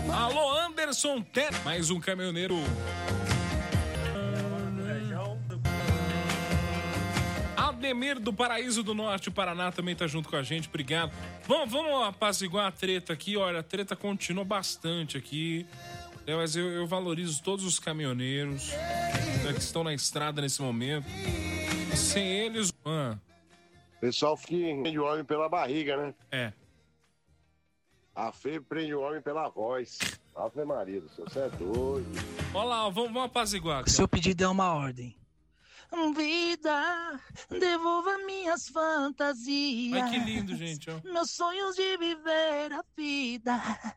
Alô, Anderson Té, mais um caminhoneiro. Ademir do Paraíso do Norte, Paraná, também tá junto com a gente, obrigado. Vamos apaziguar a treta aqui, olha, a treta continua bastante aqui, mas eu valorizo todos os caminhoneiros que estão na estrada nesse momento. Sem eles... O pessoal prende o homem pela barriga, né? É. A febre prende o homem pela voz. Ave Maria, você é doido. Olha lá, vamos apaziguar aqui. Seu pedido é uma ordem. Vida, devolva minhas fantasias. Ai, que lindo, gente. Ó. Meus sonhos de viver a vida.